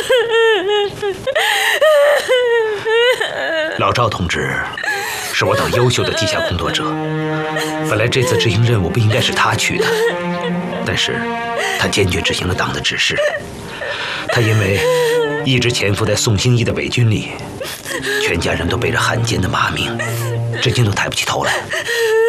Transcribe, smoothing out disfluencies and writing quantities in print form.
老赵同志是我等优秀的地下工作者，本来这次执行任务不应该是他去的，但是他坚决执行了党的指示。他因为一直潜伏在宋兴义的伪军里，全家人都背着汉奸的骂名，至今都抬不起头来。